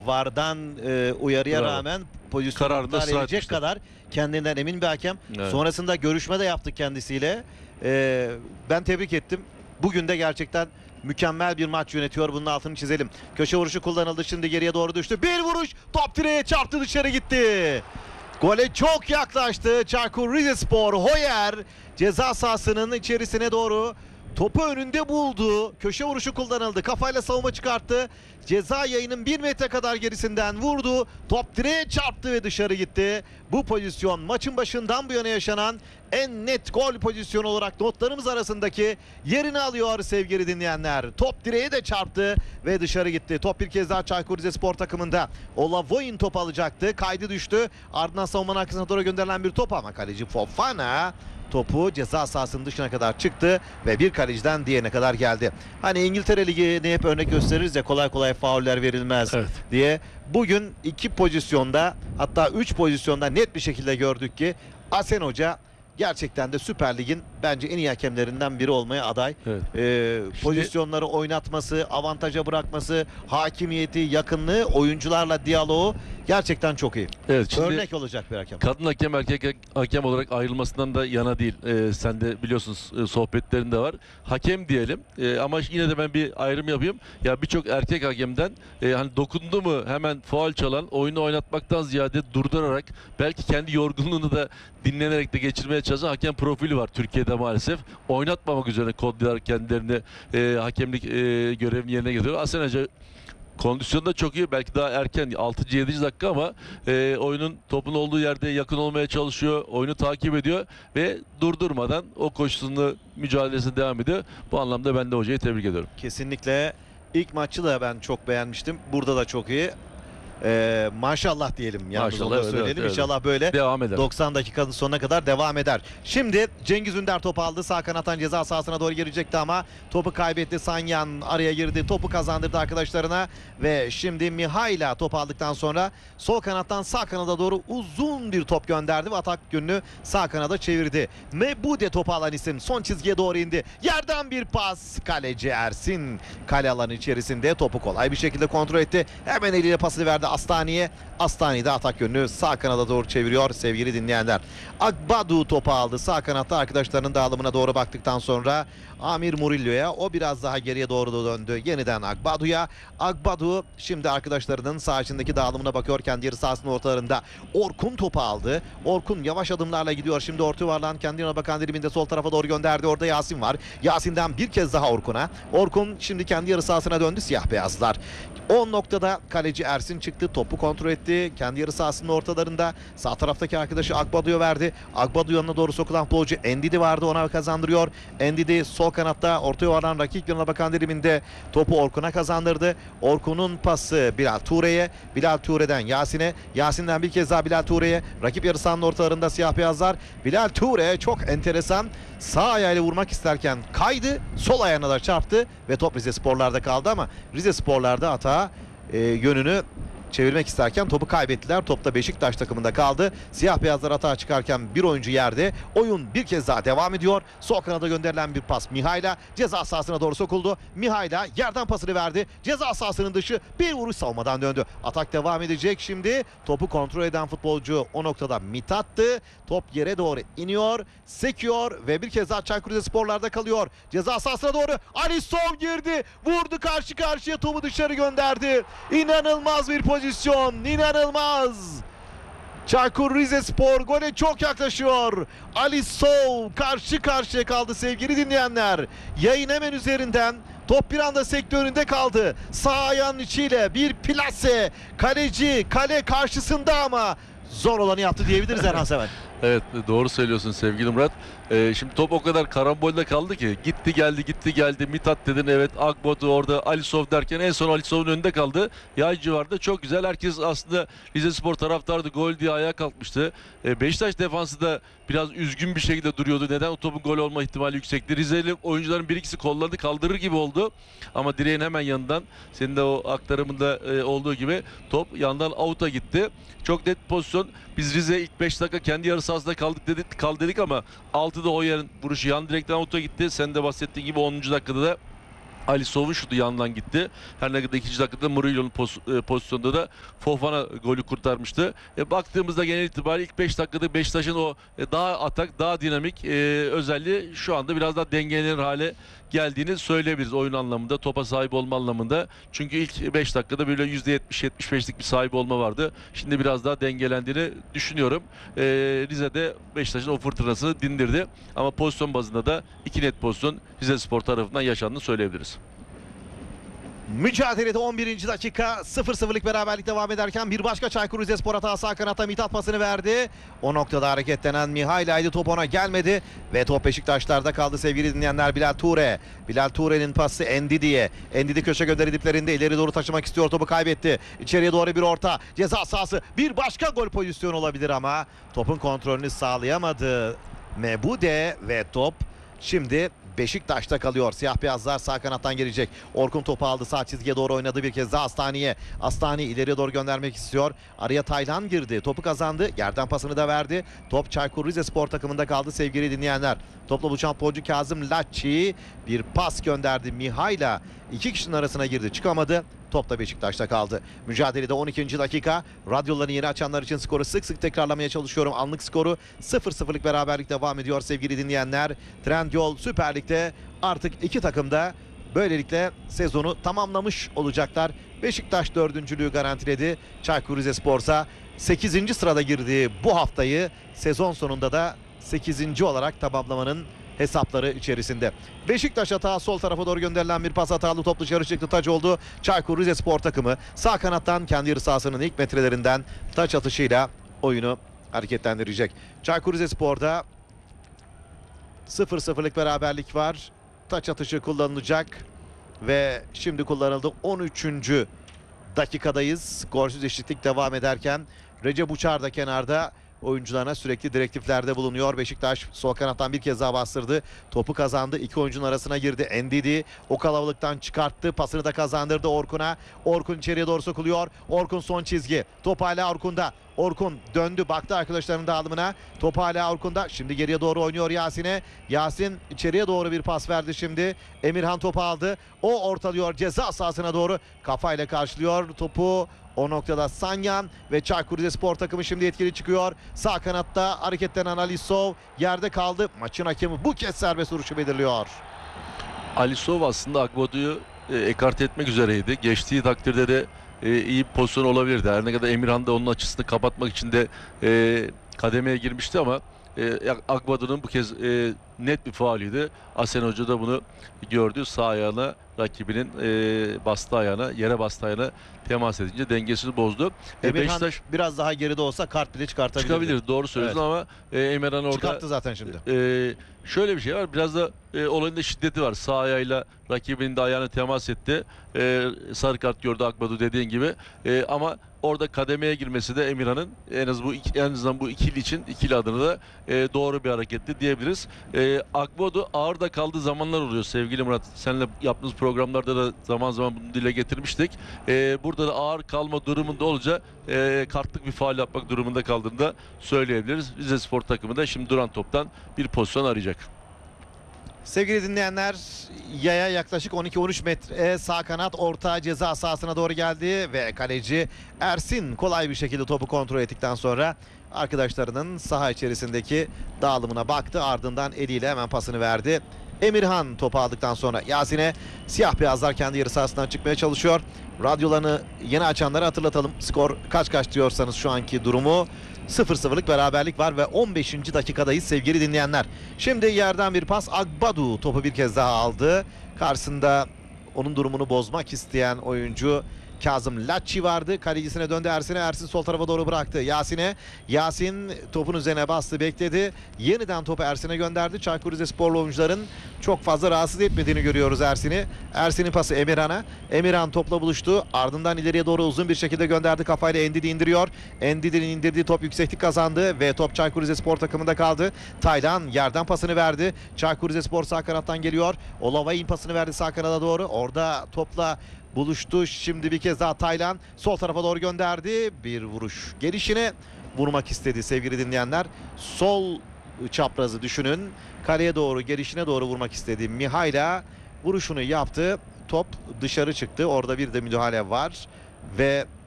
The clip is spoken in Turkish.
VAR'dan uyarıya Bravo. rağmen pozisyonu Kararında iptal ısrar edecek etmişti. kadar kendinden emin bir hakem. Evet. Sonrasında görüşme de yaptık kendisiyle. Ben tebrik ettim. Bugün de gerçekten mükemmel bir maç yönetiyor. Bunun altını çizelim. Köşe vuruşu kullanıldı. Şimdi geriye doğru düştü. Bir vuruş. Top direğe çarptı, dışarı gitti. Gole çok yaklaştı. Çaykur Rizespor, Hoyer ceza sahasının içerisine doğru topu önünde buldu. Köşe vuruşu kullanıldı. Kafayla savunma çıkarttı. Ceza yayının 1 metre kadar gerisinden vurdu. Top direğe çarptı ve dışarı gitti. Bu pozisyon maçın başından bu yana yaşanan en net gol pozisyonu olarak notlarımız arasındaki yerini alıyor sevgili dinleyenler. Top direğe de çarptı ve dışarı gitti. Top bir kez daha Çaykur Rizespor takımında. Olavoy'un top alacaktı. Kaydı düştü. Ardından savunmanın arkasına doğru gönderilen bir top ama kaleci Fofana topu ceza sahasının dışına kadar çıktı ve bir kaleciden diğerine kadar geldi. Hani İngiltere Ligi'ni hep örnek gösteririz ya, kolay kolay fauller verilmez diye. Bugün 2 pozisyonda, hatta 3 pozisyonda net bir şekilde gördük ki Asen Hoca gerçekten de Süper Lig'in bence en iyi hakemlerinden biri olmaya aday. Pozisyonları oynatması, avantaja bırakması, hakimiyeti, yakınlığı, oyuncularla diyaloğu gerçekten çok iyi. Evet, şimdi örnek olacak bir hakem. kadın hakem erkek hakem olarak ayrılmasından da yana değil. Sen de biliyorsunuz, sohbetlerinde var. Hakem diyelim, ama yine de ben bir ayrım yapayım. Ya birçok erkek hakemden hani dokundu mu hemen faul çalan, oyunu oynatmaktan ziyade durdurarak, belki kendi yorgunluğunu da dinlenerek de geçirmeye çalışan hakem profili var Türkiye'de maalesef. Oynatmamak üzerine kodlular kendilerini hakemlik görevini yerine getiriyor. Asen Hoca kondisyonu da çok iyi. Belki daha erken 6-7. dakika ama oyunun, topun olduğu yerde yakın olmaya çalışıyor. Oyunu takip ediyor ve durdurmadan o koşusunu, mücadelesine devam ediyor. Bu anlamda ben de hocayı tebrik ediyorum. Kesinlikle. İlk maçı da ben çok beğenmiştim. Burada da çok iyi. Maşallah diyelim. Yalnız onu da söyleyelim. Evet. İnşallah böyle devam eder. 90 dakikanın sonuna kadar devam eder. Şimdi Cengiz Ünder topu aldı. Sağ kanattan ceza sahasına doğru girecekti ama topu kaybetti. Sanyan araya girdi. Topu kazandırdı arkadaşlarına ve şimdi Mihaila topu aldıktan sonra sol kanattan sağ kanada doğru uzun bir top gönderdi ve atak yönünü sağ kanada çevirdi. Mebude topu alan isim son çizgiye doğru indi. Yerden bir pas. Kaleci Ersin kale alanı içerisinde topu kolay bir şekilde kontrol etti. Hemen eliyle pasını verdi Astani'ye. Astani de atak yönünü sağ kanada doğru çeviriyor sevgili dinleyenler. Agbadu topu aldı. Sağ kanatta arkadaşlarının dağılımına doğru baktıktan sonra Amir Murillo'ya, o biraz daha geriye doğru döndü. Yeniden Agbadu'ya. Agbadu şimdi arkadaşlarının sağ içindeki dağılımına bakıyor. Kendi yarı sahasının ortalarında Orkun topu aldı. Orkun yavaş adımlarla gidiyor. Şimdi orta yuvarlan kendi yana bakan diliminde sol tarafa doğru gönderdi. Orada Yasin var. Yasin'den bir kez daha Orkun'a. Orkun şimdi kendi yarı sahasına döndü siyah beyazlar. 10 noktada kaleci Ersin çıktı. Topu kontrol etti. Kendi yarı sahasının ortalarında sağ taraftaki arkadaşı Agbadu'ya verdi. Agbadu yanına doğru sokulan futbolcu Endidi vardı. Ona kazandırıyor. Endidi sol kanatta orta yuvarlan rakip yanına bakan diliminde topu Orkun'a kazandırdı. Orkun'un pası Bilal Ture'ye. Bilal Ture'den Yasin'e. Yasin'den bir kez daha Bilal Ture'ye. Rakip yarı sahanın ortalarında siyah beyazlar. Bilal Ture çok enteresan. Sağ ayağıyla vurmak isterken kaydı. Sol ayağına da çarptı ve top Rizesporlar'da kaldı ama Rizesporlar'da hata yönünü çevirmek isterken topu kaybettiler. Top da Beşiktaş takımında kaldı. Siyah beyazlar hata çıkarken bir oyuncu yerde. Oyun bir kez daha devam ediyor. Sol kanada gönderilen bir pas Mihaila ceza sahasına doğru sokuldu. Mihaila yerden pasını verdi. Ceza sahasının dışı bir vuruş savunmadan döndü. Atak devam edecek şimdi. Topu kontrol eden futbolcu o noktada Mithat'tı. Top yere doğru iniyor, sekiyor ve bir kez daha Çaykur Rizesporlar'da kalıyor. Ceza sahasına doğru Alisson girdi. Vurdu, karşı karşıya topu dışarı gönderdi. İnanılmaz bir pozisyon. İnanılmaz. Çaykur Rizespor gole çok yaklaşıyor. Alisson karşı karşıya kaldı sevgili dinleyenler. Yayın hemen üzerinden. Top bir anda sektöründe kaldı. Sağ ayağının içiyle bir plase. Kaleci kale karşısında ama zor olanı yaptı diyebiliriz Erhan Seven. Evet, doğru söylüyorsun sevgili Murat. Şimdi top o kadar karambolde kaldı ki gitti geldi gitti geldi. Mithat dedin, evet, Akbatu orada, Alisov derken en son Alisov'un önünde kaldı. Yay civarında çok güzel. Herkes aslında Rizespor taraftardı, gol diye ayağa kalkmıştı. Beşiktaş defansı da biraz üzgün bir şekilde duruyordu. Neden? O topun gol olma ihtimali yüksekti. Rizeli oyuncuların bir ikisi kollarını kaldırır gibi oldu. Ama direğin hemen yanından, senin de o aktarımında olduğu gibi top yandan out'a gitti. Çok net pozisyon. Biz Rize ilk 5 dakika kendi yarı sahasında kal dedik ama 6'da o yerin vuruşu yan direkten out'a gitti. Sen de bahsettiğin gibi 10. dakikada da Alisov'un şutu yandan gitti. Her ne kadar ikinci dakikada Murillo'nun pozisyonunda da Fofana golü kurtarmıştı. Baktığımızda genel itibariyle ilk 5 dakikada Beşiktaş'ın o daha atak, daha dinamik özelliği şu anda biraz daha dengelenir hale geldiğini söyleyebiliriz oyun anlamında, topa sahip olma anlamında. Çünkü ilk 5 dakikada böyle %70-75'lik bir sahip olma vardı. Şimdi biraz daha dengelendiğini düşünüyorum. Rize'de Beşiktaş'ın o fırtınasını dindirdi. Ama pozisyon bazında da 2 net pozisyon Rizespor tarafından yaşandığını söyleyebiliriz. Mücadelede 11. dakika 0-0'lık beraberlik devam ederken bir başka Çaykur Rizespor hatası, sağ kanatta Mithat pasını verdi. O noktada hareketlenen Mihailay'dı, top ona gelmedi ve top Beşiktaşlar'da kaldı sevgili dinleyenler. Bilal Ture. Bilal Ture'nin pası Endidi'ye. Endidi köşe gönderi diplerinde ileri doğru taşımak istiyor, topu kaybetti. İçeriye doğru bir orta, ceza sahası, bir başka gol pozisyonu olabilir ama topun kontrolünü sağlayamadı Mebude ve top şimdi Beşiktaş'ta kalıyor. Siyah beyazlar sağ kanattan gelecek. Orkun topu aldı. Sağ çizgiye doğru oynadı bir kez daha Astani'ye. Astani ileriye doğru göndermek istiyor. Araya Taylan girdi. Topu kazandı. Yerden pasını da verdi. Top Çaykur Rizespor takımında kaldı sevgili dinleyenler. Topla buluşan futbolcu Kazım Laççi bir pas gönderdi. Mihayla iki kişinin arasına girdi. Çıkamadı. Top da Beşiktaş'ta kaldı. Mücadelede 12. dakika. Radyolarını yeni açanlar için skoru sık sık tekrarlamaya çalışıyorum. Anlık skoru 0-0'lık beraberlik devam ediyor sevgili dinleyenler. Trendyol Süper Lig'de artık iki takım da böylelikle sezonu tamamlamış olacaklar. Beşiktaş dördüncülüğü garantiledi. Çaykur Rizespor'sa 8. sırada girdiği bu haftayı sezon sonunda da 8. olarak tamamlamanın hesapları içerisinde. Beşiktaş hata, sol tarafa doğru gönderilen bir pas, hatalı top dışarı çıktı, taç oldu. Çaykur Rizespor takımı sağ kanattan kendi yarı sahasının ilk metrelerinden taç atışıyla oyunu hareketlendirecek. Çaykur Rizespor'da 0-0'lık beraberlik var. Taç atışı kullanılacak ve şimdi kullanıldı. 13. dakikadayız. Golsüz eşitlik devam ederken Recep Uçar da kenarda oyuncularına sürekli direktiflerde bulunuyor. Beşiktaş sol kanattan bir kez daha bastırdı. Topu kazandı. İki oyuncunun arasına girdi. Endidi o kalabalıktan çıkarttı. Pasını da kazandırdı Orkun'a. Orkun içeriye doğru sokuluyor. Orkun son çizgi. Top hala Orkun'da. Orkun döndü, baktı arkadaşlarının dağılımına. Top hala Orkun'da. Şimdi geriye doğru oynuyor Yasin'e. Yasin içeriye doğru bir pas verdi şimdi. Emirhan topu aldı. O ortalıyor ceza sahasına doğru. Kafayla karşılıyor topu. O noktada Sanyan ve Çaykur Rizespor takımı şimdi etkili çıkıyor. Sağ kanatta hareketlenen Alisov yerde kaldı. Maçın hakemi bu kez serbest vuruşu belirliyor. Alisov aslında Akbadu'yu ekart etmek üzereydi. Geçtiği takdirde de iyi bir pozisyon olabilirdi. Her ne kadar Emirhan da onun açısını kapatmak için de kademeye girmişti ama Akbadu'nun bu kez net bir faulüydü. Asen Hoca da bunu gördü. Sağ ayağına rakibinin bastığı ayağına, yere bastığı ayağına temas edince dengesini bozdu. Emirhan Beşiktaş biraz daha geride olsa kart bile çıkartabilirdi. çıkabilir. Doğru söylüyorsun ama Emirhan orada çıkarttı zaten şimdi. şöyle bir şey var. Biraz da olayın da şiddeti var. Sağ ayağıyla rakibinin de ayağına temas etti. Sarı kart gördü Akbadu dediğin gibi. Ama orada kademeye girmesi de Emirhan'ın en azından bu ikili için ikili adına da doğru bir hareketti diyebiliriz. Akbadu ağırda kaldığı zamanlar oluyor sevgili Murat. Seninle yaptığımız programlarda da zaman zaman bunu dile getirmiştik. Burada da ağır kalma durumunda olunca kartlık bir faul yapmak durumunda kaldığını da söyleyebiliriz. Rizespor takımı da şimdi duran toptan bir pozisyon arayacak. Sevgili dinleyenler, yaya yaklaşık 12-13 metre sağ kanat orta ceza sahasına doğru geldi ve kaleci Ersin kolay bir şekilde topu kontrol ettikten sonra arkadaşlarının saha içerisindeki dağılımına baktı. Ardından eliyle hemen pasını verdi. Emirhan topu aldıktan sonra Yasin'e, siyah beyazlar kendi yarı sahasından çıkmaya çalışıyor. Radyolarını yeni açanlara hatırlatalım. Skor kaç diyorsanız şu anki durumu 0-0'lık beraberlik var ve 15. dakikadayız sevgili dinleyenler. Şimdi yerden bir pas, Akbadu topu bir kez daha aldı. Karşısında onun durumunu bozmak isteyen oyuncu Kazım Laççi vardı. Kalecisine döndü Ersin'e. Ersin sol tarafa doğru bıraktı. Yasin'e. Yasin topun üzerine bastı, bekledi. Yeniden topu Ersin'e gönderdi. Çaykur Rizesporlu oyuncuların çok fazla rahatsız etmediğini görüyoruz Ersin'i. Ersin'in pası Emirhan'a. Emirhan topla buluştu. Ardından ileriye doğru uzun bir şekilde gönderdi. Kafayla Endidi indiriyor. Endidi'nin indirdiği top yükseklik kazandı ve top Çaykur Rizespor takımında kaldı. Taylan yerden pasını verdi. Çaykur Rizespor sağ kanattan geliyor. Olavay'ın pasını verdi sağ kanada doğru. Orada topla buluştu. Şimdi bir kez daha Taylan sol tarafa doğru gönderdi. Bir vuruş gelişine vurmak istedi sevgili dinleyenler. Sol çaprazı düşünün. Kaleye doğru, gelişine doğru vurmak istedi. Mihayla vuruşunu yaptı top dışarı çıktı. Orada bir de müdahale var ve